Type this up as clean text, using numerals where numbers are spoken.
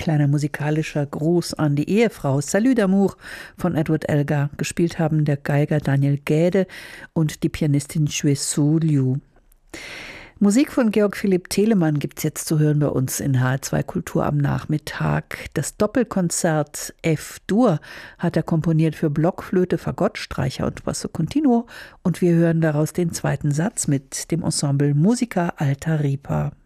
kleiner musikalischer Gruß an die Ehefrau Salut d'amour von Edward Elgar. Gespielt haben der Geiger Daniel Gäde und die Pianistin Chue-Su Liu. Musik von Georg Philipp Telemann gibt es jetzt zu hören bei uns in HR2 Kultur am Nachmittag. Das Doppelkonzert F-Dur hat er komponiert für Blockflöte, Fagott, Streicher und Basso Continuo. Und wir hören daraus den zweiten Satz mit dem Ensemble Musica Alta Ripa.